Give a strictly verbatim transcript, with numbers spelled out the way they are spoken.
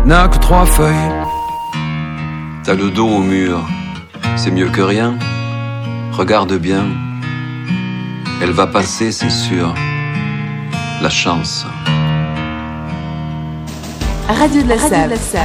n'a que trois feuilles. T'as le dos au mur, c'est mieux que rien. Regarde bien, elle va passer, c'est sûr. La chance. Radio de la Save.